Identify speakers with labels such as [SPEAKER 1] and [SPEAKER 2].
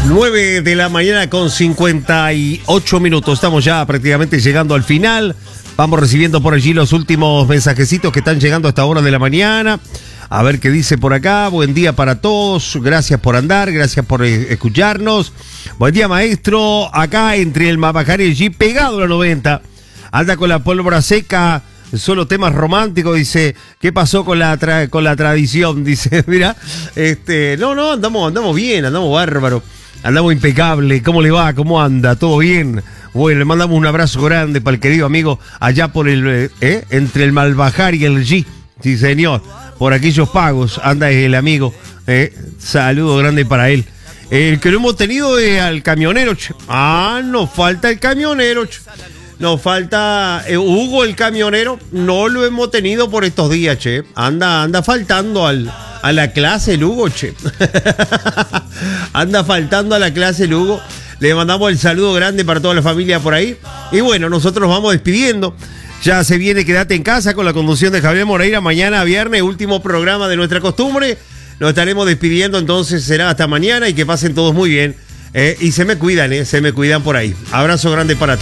[SPEAKER 1] 9 de la mañana con 58 minutos. Estamos ya prácticamente llegando al final. Vamos recibiendo por allí los últimos mensajecitos que están llegando a esta hora de la mañana. A ver qué dice por acá. Buen día para todos. Gracias por andar. Gracias por escucharnos. Buen día, maestro. Acá entre el Mabajari y el G, pegado a la 90. Anda con la pólvora seca. Solo temas románticos, dice. ¿Qué pasó con la tradición? Dice, mira, no, andamos bien, andamos bárbaro, andamos impecable. ¿Cómo le va? ¿Cómo anda? ¿Todo bien? Bueno, le mandamos un abrazo grande para el querido amigo allá por entre el Malbajar y el G. Sí, señor, por aquellos pagos anda el amigo. Saludo grande para él. El que lo hemos tenido es al camionero. Nos falta el camionero. Nos falta Hugo el camionero, no lo hemos tenido por estos días, che. Anda faltando a la clase el Hugo, che. Anda faltando a la clase el Hugo. Le mandamos el saludo grande para toda la familia por ahí. Y bueno, nosotros nos vamos despidiendo. Ya se viene Quédate en Casa con la conducción de Javier Moreira. Mañana viernes, último programa de Nuestra Costumbre. Nos estaremos despidiendo, entonces será hasta mañana y que pasen todos muy bien. Y se me cuidan por ahí. Abrazo grande para todos.